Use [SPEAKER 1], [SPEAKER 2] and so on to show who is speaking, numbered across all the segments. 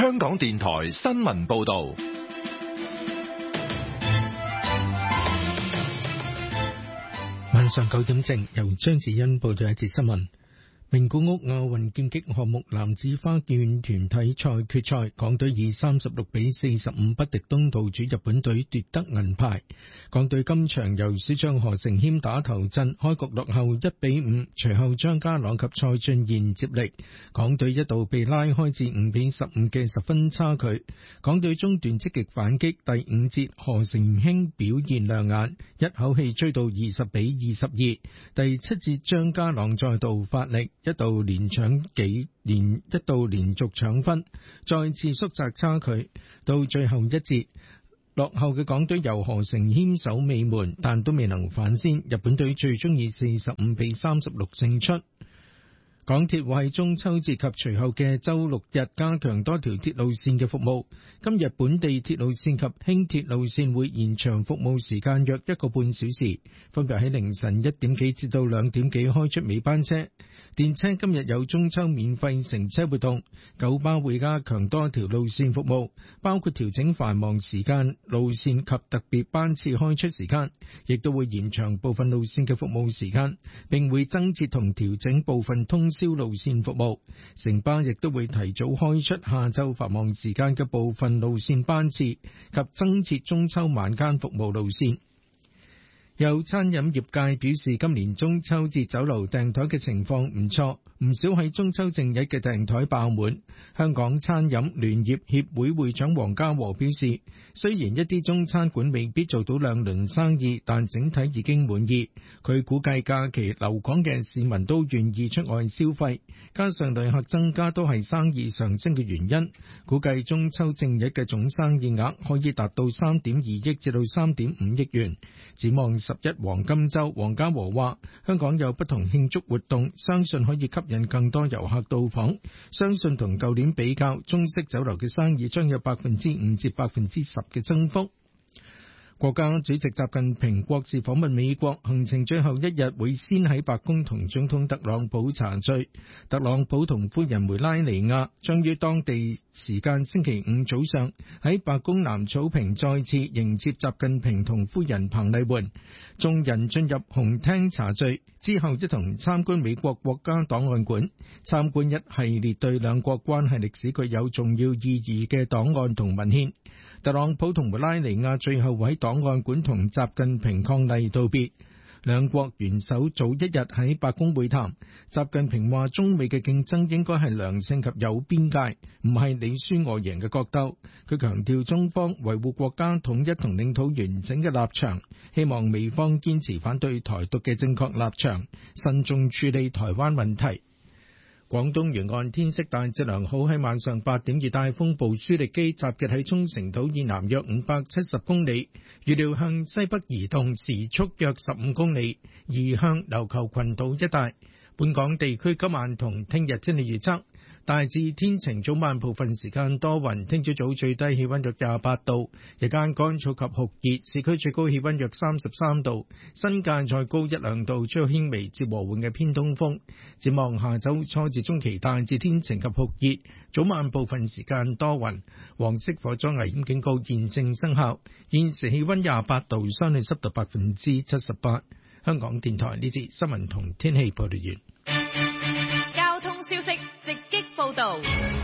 [SPEAKER 1] 香港電台新聞報道。
[SPEAKER 2] 晚上9點正，由張子欣報道一節新聞。名古屋亞運劍擊項目男子花劍團體賽決賽，港隊以36-45不敵東道主日本隊奪得銀牌。港隊今場由小將何成謙打頭陣，開局落後1-5，隨後張家朗及蔡俊彥接力，港隊一度被拉開至5-15嘅10分差距。港隊中段積極反擊，第5節何成謙表現亮眼，一口氣追到20-22。第7節張家朗再度發力，一度連續搶分，再次縮窄差距。到最後一節，落後嘅港隊由何成謙守尾門，但都未能反先。日本隊最終以45-36勝出。港鐵會喺中秋節及隨後嘅周六日加強多條鐵路線嘅服務。今日本地鐵路線及輕鐵路線會延長服務時間約1個半小時，分別喺凌晨1點幾至到2點幾開出尾班車。電車今日有中秋免費乘車活動，九巴會加強多條路線服務，包括調整繁忙時間路線及特別班次開出時間，亦都會延長部分路線嘅服務時間，並會增設同調整部分通宵路線服務。城巴亦都會提早開出下晝繁忙時間嘅部分路線班次及增設中秋晚間服務路線。有餐飲業界表示，今年中秋節酒樓訂台嘅情況唔錯，唔少喺中秋正日嘅訂台爆滿。香港餐飲聯業協會會長黃家和表示，雖然一啲中餐館未必做到兩輪生意，但整體已經滿意。佢估計假期留港嘅市民都願意出外消費，加上旅客增加都係生意上升嘅原因，估計中秋正日嘅總生意額可以達到3.2億至到3.5億元。展望11黃金週，黃家和話香港有不同慶祝活動，相信可以吸引更多遊客到訪，相信同舊年比較，中式酒樓嘅生意將有5%至10%嘅增幅。國家主席習近平國事訪問美國，行程最後一日會先喺白宮同總統特朗普茶聚。特朗普同夫人梅拉尼亞將於當地時間星期五早上喺白宮南草坪再次迎接習近平同夫人彭麗媛。眾人進入紅廳茶聚之後，一同參觀美國國家檔案館，參觀一系列對兩國關係歷史具有重要意義嘅檔案同文獻。特朗普同梅拉尼亞最後喺檔案館同習近平伉儷道別，兩國元首早一日喺白宮會談。習近平話中美嘅競爭應該係良性及有邊界，唔係你輸我贏嘅角鬥。佢強調中方維護國家統一同領土完整嘅立場，希望美方堅持反對台獨嘅正確立場，慎重處理台灣問題。廣東沿岸天色大致良好，喺晚上8點，熱帶風暴舒力基集結喺沖繩島以南約570公里，預料向西北移動，時速約15公里，移向琉球群島一帶。本港地區今晚同聽日天氣預測，大致天晴，早晚部分時間多雲，聽朝早最低氣溫約28度，日間乾燥及酷熱，市區最高氣溫約33度，新界再高1-2度，吹輕微至和緩嘅偏東風。展望下周初至中期大致天晴及酷熱，早晚部分時間多雲，黃色火災危險警告現正生效。現時氣溫28度，相對濕度78%。香港電台呢節新聞同天氣報道完。
[SPEAKER 3] 交通消息直擊報道。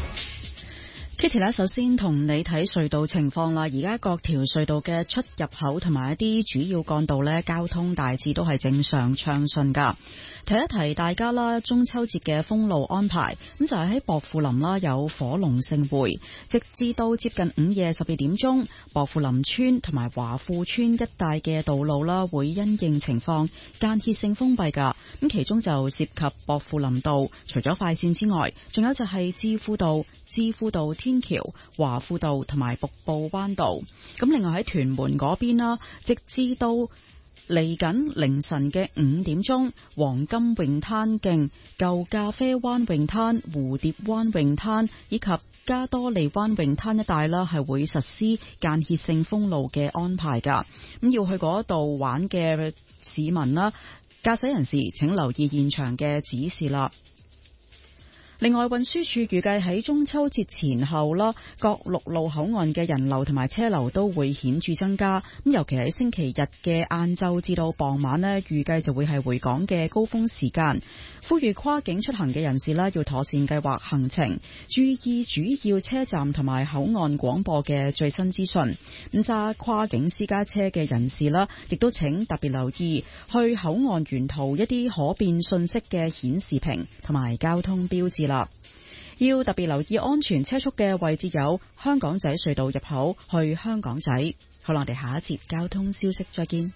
[SPEAKER 4] Kitty 呢，首先同你睇隧道情況啦。而家各條隧道嘅出入口同埋一啲主要幹道呢，交通大致都係正常暢順噶。提一提大家啦，中秋節嘅封路安排，咁就係喺薄扶林啦，有火龍盛會，直至到接近午夜12點鐘，薄扶林村同埋華富村一帶嘅道路啦，會因應情況間歇性封閉噶。咁其中就涉及薄扶林道，除咗快線之外，仲有就係置富道天橋、華富道同埋瀑布灣道。咁另外喺屯門嗰邊啦，直至到嚟緊凌晨嘅5點鐘，黃金泳灘徑、舊咖啡灣泳灘、蝴蝶灣泳灘以及加多利灣泳灘一帶啦，係會實施間歇性封路嘅安排噶。咁要去嗰度玩嘅市民啦，駕駛人士請留意現場嘅指示啦。 另外，運輸署預計喺中秋節前後啦，各陸路口岸嘅人流同埋車流都會顯著增加。咁尤其喺星期日嘅晏晝至到傍晚呢，預計就會係回港嘅高峰時間。呼籲跨境出行嘅人士啦，要妥善計劃行程，注意主要車站同埋口岸廣播嘅最新資訊。咁揸跨境私家車嘅人士啦，亦都請特別留意去口岸沿途一啲可變信息嘅顯示屏同埋交通標誌啦。要特別留意安全車速嘅位置有香港仔隧道入口去香港仔。好啦，我哋下一節交通消息再見。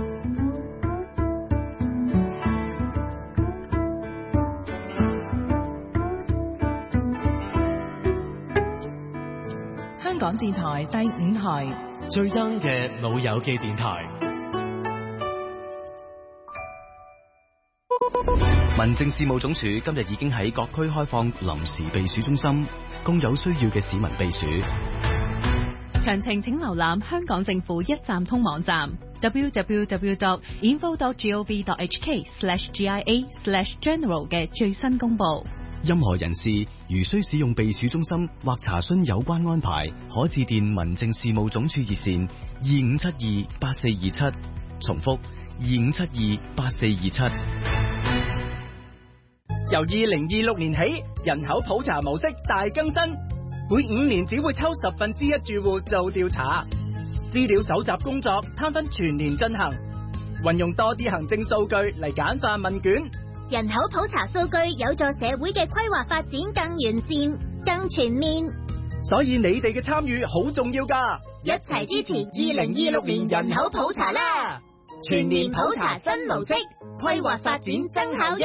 [SPEAKER 3] 香港電台第5台
[SPEAKER 5] 最啱嘅老友記電台。
[SPEAKER 6] 民政事務總署今日已經喺各區開放臨時避暑中心，供有需要嘅市民避暑。
[SPEAKER 3] 詳情請瀏覽香港政府一站通網站 www.info.gov.hk/GIA/general 嘅最新公佈。
[SPEAKER 6] 任何人士如需使用避暑中心或查詢有關安排，可致電民政事務總署熱線25728427，重複25728427。
[SPEAKER 7] 由2026年起，人口普查模式大更新，每5年只會抽1/10住戶做調查，資料搜集工作攤分全年進行，運用多啲行政數據嚟簡化問卷。
[SPEAKER 8] 人口普查數據有助社會嘅規劃發展更完善、更全面，
[SPEAKER 7] 所以你哋嘅參與好重要㗎，
[SPEAKER 8] 一齊支持2026年人口普查啦！全年普查新模式，規劃發展增效益。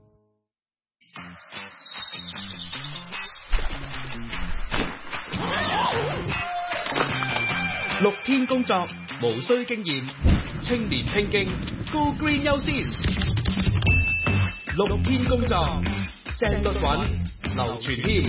[SPEAKER 5] 6天工作無需經驗，青年拼勁 Go Green 優先。6天工作鄭律韻、劉全謙。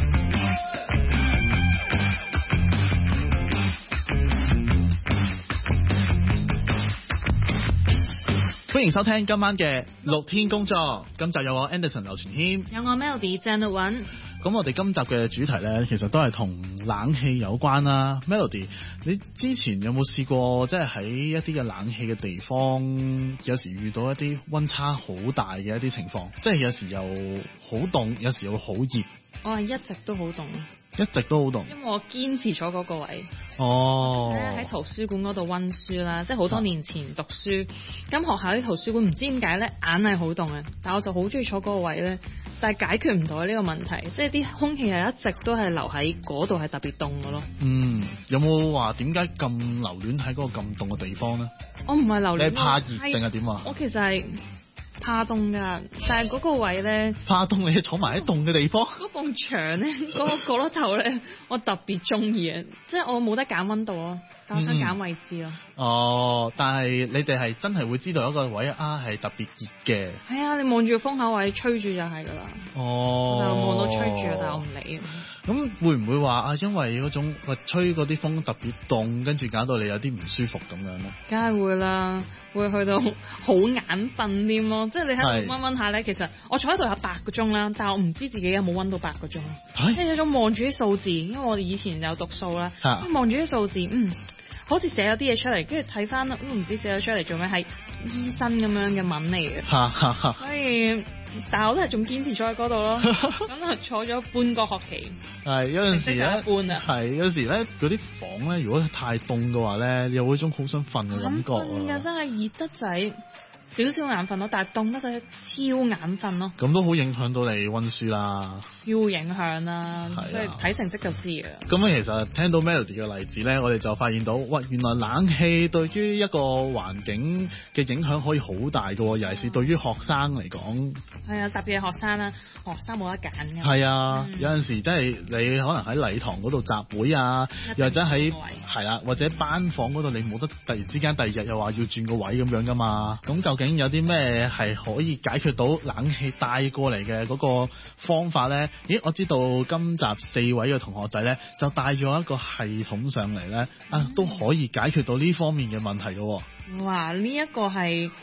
[SPEAKER 5] 歡迎收聽今晚嘅6天工作，今集有我 Anderson 劉全謙，
[SPEAKER 3] 有我 Melody 鄭律韻。
[SPEAKER 5] 咁我哋今集嘅主題呢，其實都係同冷氣有關啦。Melody， 你之前有冇試過即係喺一啲嘅冷氣嘅地方，有時遇到一啲溫差好大嘅一啲情況，即係有時又好凍，有時又好熱。
[SPEAKER 3] 我係一直都好凍，
[SPEAKER 5] 一直都好凍，
[SPEAKER 3] 因為我堅持咗嗰個位。
[SPEAKER 5] 哦，
[SPEAKER 3] 喺圖書館嗰度溫書啦，即係好多年前讀書，咁學校啲圖書館唔知點解咧，硬係好凍嘅，但我就好中意坐嗰個位咧，但係解決唔到呢個問題，即係啲空氣係一直都係留喺嗰度，係特別凍嘅咯。
[SPEAKER 5] 有冇話點解咁留戀喺嗰個咁凍嘅地方咧？
[SPEAKER 3] 我唔係留戀，
[SPEAKER 5] 你係怕熱定係點啊？
[SPEAKER 3] 我其實係怕凍噶，但係嗰個位咧，
[SPEAKER 5] 怕凍你坐埋喺凍嘅地方。
[SPEAKER 3] 嗰埲牆咧，嗰個角落頭咧，我特別中意啊！即係我冇得揀溫度咯，但我想揀位置咯。
[SPEAKER 5] 哦，但係你哋係真係會知道一個位啊係特別熱嘅。
[SPEAKER 3] 係啊，你望住個風口位吹住就係噶啦。
[SPEAKER 5] 哦，
[SPEAKER 3] 我就望到吹住，但係我唔理。
[SPEAKER 5] 咁會唔會話啊？因為嗰種吹嗰啲風特別凍，跟住搞到你有啲唔舒服咁樣咧？
[SPEAKER 3] 梗係會啦，會去到好眼瞓添咯。即係你喺度溫溫下咧，其實我坐喺度有8個鐘啦，但係我唔知自己有冇溫到8個鐘。即係有種望住啲數字，因為我哋以前有讀數啦，望住啲數字，好似寫咗啲嘢出嚟，跟住睇翻都唔知寫咗出嚟做咩，係醫生咁樣嘅文嚟嘅。所以，但係我都係仲堅持咗喺嗰度咯。咁啊，坐咗半個學期。
[SPEAKER 5] 係有陣時咧，
[SPEAKER 3] 係
[SPEAKER 5] 有時咧嗰啲房咧，如果太凍嘅話咧，有嗰種好想瞓嘅感覺啊。
[SPEAKER 3] 瞓㗎真係熱得滯。少少眼瞓咯，但係凍得滯超眼瞓咯。咁
[SPEAKER 5] 都好影響到你溫書啦。
[SPEAKER 3] 要影響啦，所以睇成績就知㗎。
[SPEAKER 5] 咁其實聽到 Melody 嘅例子咧，我哋就發現到，哇，原來冷氣對於一個環境嘅影響可以好大㗎，尤其是對於學生嚟講。係
[SPEAKER 3] 啊，特別係學生啦，學生冇得揀㗎。
[SPEAKER 5] 係啊，有陣時真係你可能喺禮堂嗰度集會啊，又或者喺係啦，或者班房嗰度你冇得突然之間第二日又話要轉個位咁樣㗎嘛。咁究竟有啲咩係可以解決到冷氣帶過嚟嘅嗰個方法咧？咦，我知道今集4位嘅同學仔咧就帶咗一個系統上嚟咧，都可以解決到呢方面嘅問題嘅。
[SPEAKER 3] 哇！呢一個係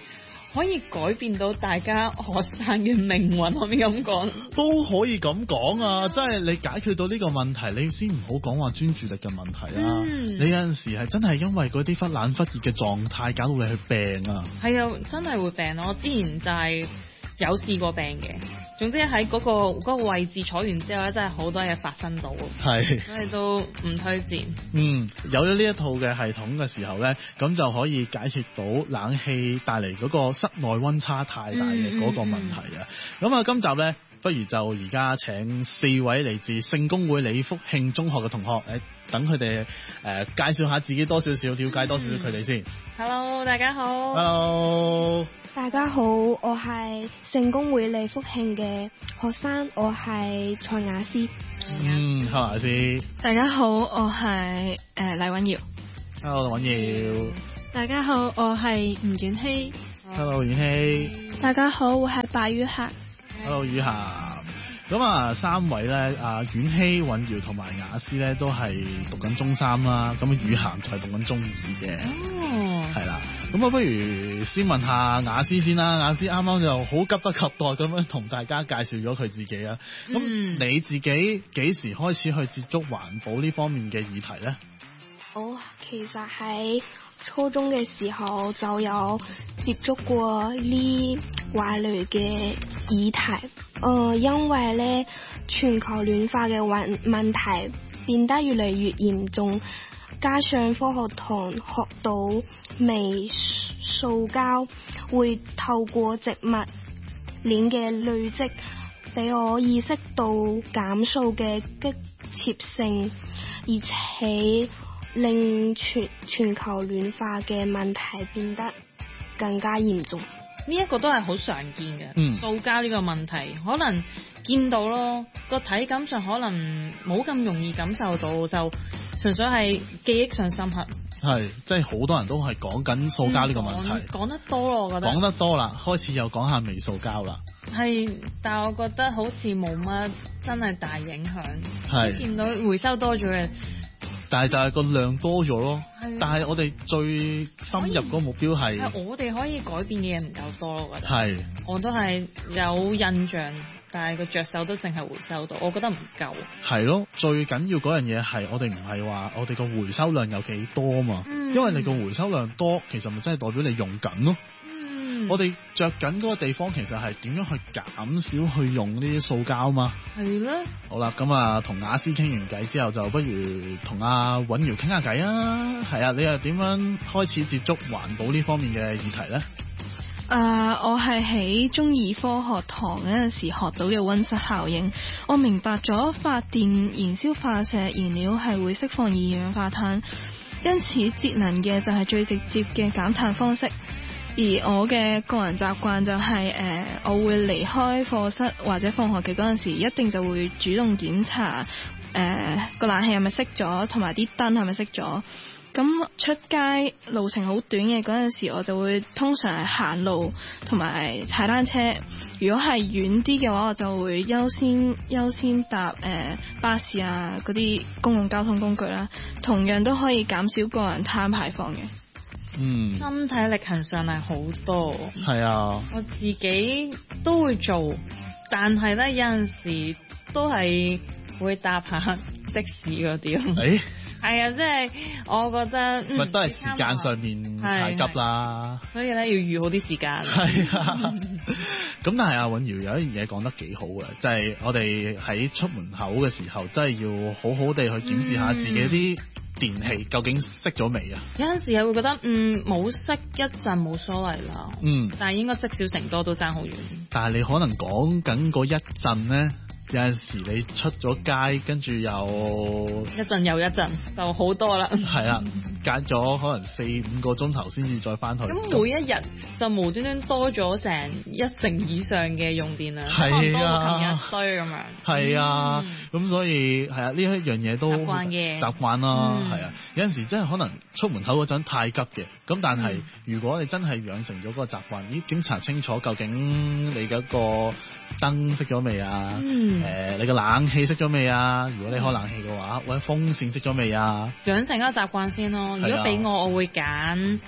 [SPEAKER 3] 可以改變到大家學生嘅命運，可唔可以咁講？
[SPEAKER 5] 都可以咁講啊！即係你解決到呢個問題，你先唔好講話專注力嘅問題啊！你有陣時係真係因為嗰啲忽冷忽熱嘅狀態搞到你去病啊！
[SPEAKER 3] 係啊，真係會病咯！我之前就係有試過病嘅。總之喺嗰個位置坐完之後咧，真係好多嘢發生到，
[SPEAKER 5] 係，
[SPEAKER 3] 所以都唔推薦。
[SPEAKER 5] 有咗呢一套嘅系統嘅時候咧，咁就可以解決到冷氣帶嚟嗰個室內溫差太大嘅嗰個問題啊！咁啊，今集咧，不如就而家請4位嚟自聖公會李福慶中學嘅同學，等佢哋介紹下自己多少少，了解多少少佢哋先。
[SPEAKER 3] Hello， 大家好。
[SPEAKER 9] Hello， 大家好，我係聖公會李福慶嘅學生，我係蔡雅詩。
[SPEAKER 5] 蔡雅詩。
[SPEAKER 10] 大家好，我係黎允瑤。
[SPEAKER 5] Hello， 允瑤。
[SPEAKER 10] 大家好，我係吳婉希。
[SPEAKER 5] Hello， 婉希。
[SPEAKER 9] 大家好，我係白雨涵。
[SPEAKER 5] Hello， 雨涵。咁啊，3位咧，婉希、允瑤同埋雅詩咧，都係讀緊中3啦。咁雨涵就係讀緊中2嘅。係啦。咁我不如先問下雅詩先啦。雅詩啱啱就好急不及待咁樣同大家介紹咗佢自己啦。咁你自己幾時開始去接觸環保呢方面嘅議題咧？
[SPEAKER 9] 其實喺初中嘅時候就有接觸過呢壞類嘅議題。因為咧全球暖化嘅問題變得越嚟越嚴重，加上科學堂學到微塑膠會透過植物鏈嘅累積，俾我意識到減塑嘅急切性，而且令全球暖化嘅問題變得更加嚴重。
[SPEAKER 3] 呢一個都係好常見嘅，塑膠呢個問題可能見到咯，個體感上可能冇咁容易感受到，就純粹係記憶上深刻。
[SPEAKER 5] 係，即係好多人都係講緊塑膠呢個問題，
[SPEAKER 3] 講得多咯，我覺得
[SPEAKER 5] 講得多啦，開始又講下微塑膠啦。
[SPEAKER 3] 係，但係我覺得好似冇乜真係大影響。
[SPEAKER 5] 係，
[SPEAKER 3] 見到回收多咗嘅。
[SPEAKER 5] 但係就係個量多咗咯，但係我哋最深入嗰個目標係
[SPEAKER 3] 我哋可以改變嘅嘢唔夠多咯，我覺得。
[SPEAKER 5] 係，我
[SPEAKER 3] 都係有印象，但係個着手都淨係回收到，我覺得唔夠。
[SPEAKER 5] 係咯，最緊要嗰樣嘢係我哋唔係話我哋個回收量有幾多嘛，因為你個回收量多，其實咪真係代表你用緊咯。我哋着緊嗰個地方其實係點樣去減少去用呢啲塑膠嘛？係咧。好啦，咁啊同雅詩傾完偈之後，就不如同阿允瑤傾下偈啊。係啊，你又點樣開始接觸環保呢方面嘅議題咧？
[SPEAKER 10] 我係喺中2科學堂嗰陣時學到嘅溫室效應，我明白咗發電燃燒化石燃料係會釋放二氧化碳，因此節能嘅就係最直接嘅減碳方式。而我嘅個人習慣就係我會離開課室或者放學嘅嗰陣時，一定就會主動檢查個冷氣係咪熄咗，同埋啲燈係咪熄咗。咁出街路程好短嘅嗰陣時，我就會通常係行路同埋踩單車。如果係遠啲嘅話，我就會優先搭巴士啊，嗰啲公共交通工具啦，同樣都可以減少個人碳排放嘅。
[SPEAKER 3] 身體力行上係好多。
[SPEAKER 5] 係啊，
[SPEAKER 3] 我自己都會做，但係咧有陣時都係會搭下的士嗰啲咯。係啊，即係我覺得
[SPEAKER 5] 咪都係時間上面太急啦，
[SPEAKER 3] 所以咧要預好啲時間。
[SPEAKER 5] 係啊，咁但係阿允瑤有一樣嘢講得幾好嘅，就係我哋喺出門口嘅時候，真係要好好地去檢視下自己啲電器究竟熄咗未啊？
[SPEAKER 3] 有陣時係會覺得冇熄一陣冇所謂啦，但係應該積少成多都爭好遠。
[SPEAKER 5] 但係你可能講緊嗰一陣咧。有陣時你出咗街，跟住又
[SPEAKER 3] 一陣又一陣，就好多啦。
[SPEAKER 5] 係啦，隔咗可能4-5個鐘頭先至再翻去。咁
[SPEAKER 3] 每一日就無端端多咗成1成以上嘅用電啦，
[SPEAKER 5] 係啊，
[SPEAKER 3] 多過琴日一堆咁樣。
[SPEAKER 5] 係啊，咁所以係啊，呢一樣嘢都
[SPEAKER 3] 習慣嘅
[SPEAKER 5] 習慣啦，係啊。有陣時真係可能出門口嗰陣太急嘅，咁但係如果你真係養成咗嗰個習慣，檢查清楚究竟你嗰個燈熄咗未啊？你個冷氣熄咗未啊？如果你開冷氣嘅話，或者風扇熄咗未啊？
[SPEAKER 3] 養成一個習慣先咯。如果俾我會揀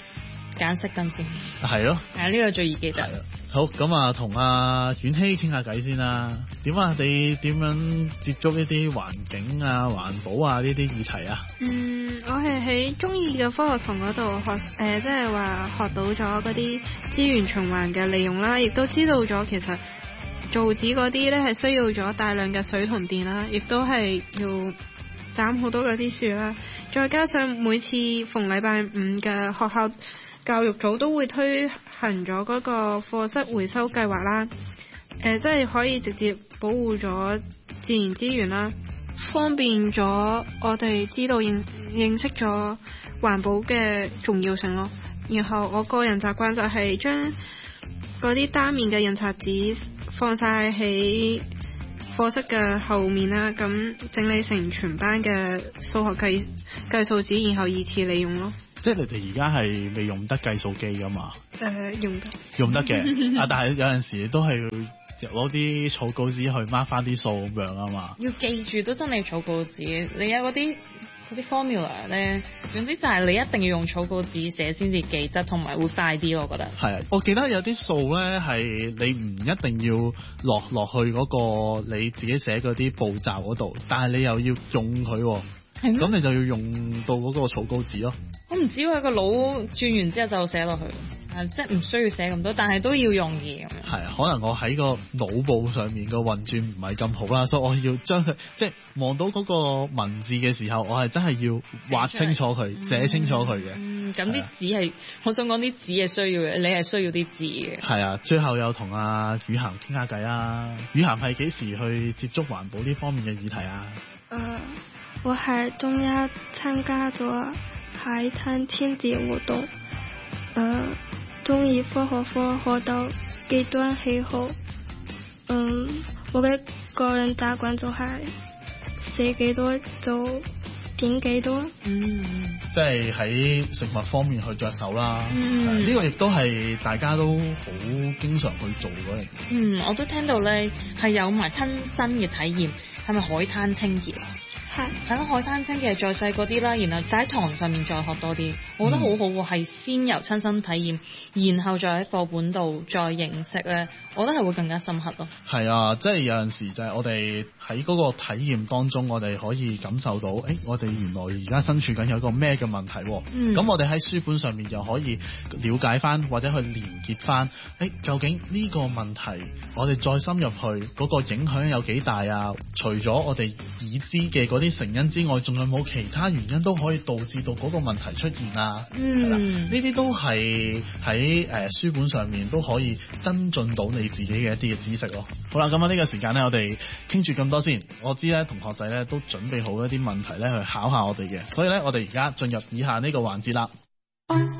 [SPEAKER 3] 揀熄燈先。
[SPEAKER 5] 係咯，
[SPEAKER 3] 呢個最易記得。
[SPEAKER 5] 好，咁啊，同阿婉希傾下偈先啦。點啊？你點樣接觸呢啲環境啊、環保啊呢啲議題啊？
[SPEAKER 10] 我係喺中二嘅科學堂嗰度學，即係話學到咗嗰啲資源循環嘅利用啦，亦都知道咗其實造紙嗰啲咧係需要咗大量嘅水同電啦，亦都係要斬好多嗰啲樹啦。再加上每次逢禮拜五嘅學校教育組都會推行咗嗰個課室回收計劃啦，即係可以直接保護咗自然資源啦，方便咗我哋知道認識咗環保嘅重要性咯。然後我個人習慣就係將嗰啲單面嘅印刷紙放晒喺課室嘅後面啦，咁整理成全班嘅數學計數紙，然後二次利用咯。
[SPEAKER 5] 即係你哋而家係未用得計數機噶嘛？用得嘅，但係有陣時都係攞啲草稿紙去 mark 翻啲數咁樣啊嘛。
[SPEAKER 3] 要記住都真係草稿紙，你有嗰啲 formula 咧，總之就係你一定要用草稿紙寫先至記得，同埋會快啲咯，我覺得。係啊，
[SPEAKER 5] 我記得有啲數咧係你唔一定要落去嗰個你自己寫嗰啲步驟嗰度，但係你又要用佢喎。咁你就要用到嗰個草稿紙咯。
[SPEAKER 3] 我唔知喎，個腦轉完之後就寫落去，即係唔需要寫咁多，但係都要用嘢咁樣。係啊，
[SPEAKER 5] 可能我喺個腦部上面個運轉唔係咁好啦，所以我要將佢即係望到嗰個文字嘅時候，我係真係要畫清楚佢，寫清楚佢嘅。
[SPEAKER 3] 咁啲紙係，我想講啲紙係需要嘅，你係需要啲字嘅。
[SPEAKER 5] 係啊，最後又同阿雨涵傾下偈啊。雨涵係幾時去接觸環保呢方面嘅議題啊？
[SPEAKER 9] 我喺中亞參加咗海灘清潔活動，中意科學課學到極端氣候。我嘅個人習慣就係寫幾多就點幾多。
[SPEAKER 5] 即係喺食物方面去着手啦。呢個亦都係大家都好經常去做嗰樣嘢。
[SPEAKER 3] 我都聽到咧係有埋親身嘅體驗，係咪海灘清潔啊？係咯，海灘清潔係再細嗰啲啦，然後就喺堂上面再學多啲，我覺得好好喎，係先由親身體驗，然後再喺課本度再認識咧，我覺得係會更加深刻咯。係
[SPEAKER 5] 啊，即係有陣時就係我哋喺嗰個體驗當中，我哋可以感受到，我哋原來而家身處緊有一個咩嘅問題喎。咁我哋喺書本上面又可以了解翻，或者去連結翻，究竟呢個問題我哋再深入去嗰個影響有幾大啊？除咗我哋已知嘅嗰啲成因之外，仲有冇其他原因都可以導致到嗰個問題出現啊？呢啲都係喺書本上面都可以增進到你自己嘅一啲嘅知識咯。好啦，咁啊呢個時間呢，我哋傾住咁多先。我知咧同學仔咧都準備好一啲問題咧去考下我哋嘅，所以咧我哋而家進入以下呢個環節啦。